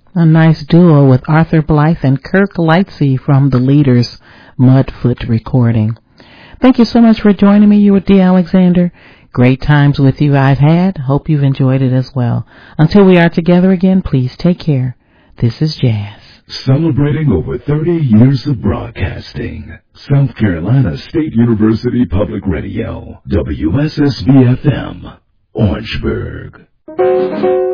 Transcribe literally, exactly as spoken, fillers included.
A nice duo with Arthur Blythe and Kirk Lightsey from the Leaders Mudfoot recording. Thank you so much for joining me. You were D. Alexander. Great times with you I've had. Hope you've enjoyed it as well. Until we are together again, please take care. This is Jazz. Celebrating over thirty years of broadcasting. South Carolina State University Public Radio. W S S B F M. Orangeburg.